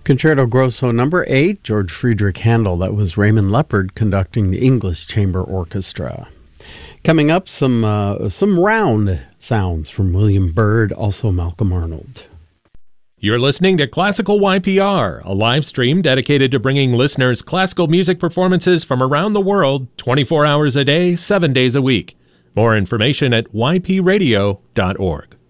Concerto Grosso number 8, George Friedrich Handel. That was Raymond Leppard conducting the English Chamber Orchestra. Coming up, some round sounds from William Byrd, also Malcolm Arnold. You're listening to Classical YPR, a live stream dedicated to bringing listeners classical music performances from around the world 24 hours a day, 7 days a week. More information at ypradio.org.